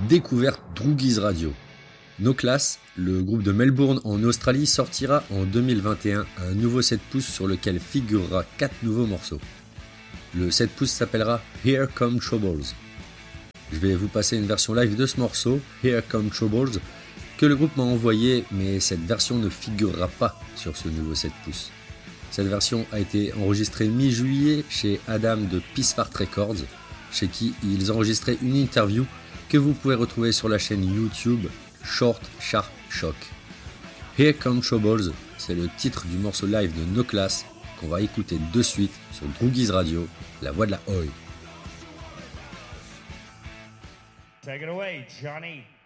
Découverte Droogies Radio. No Class, le groupe de Melbourne en Australie, sortira en 2021 un nouveau 7 pouces sur lequel figurera 4 nouveaux morceaux. Le 7 pouces s'appellera Here Come Troubles. Je vais vous passer une version live de ce morceau, Here Come Troubles, que le groupe m'a envoyé, mais cette version ne figurera pas sur ce nouveau 7 pouces. Cette version a été enregistrée mi-juillet chez Adam de Peacefart Records, chez qui ils enregistraient une interview que vous pouvez retrouver sur la chaîne YouTube Short Sharp Shock. Here Come Troubles, c'est le titre du morceau live de No Class qu'on va écouter de suite sur Droogies Radio, la voix de la Oi. Take it away, Johnny.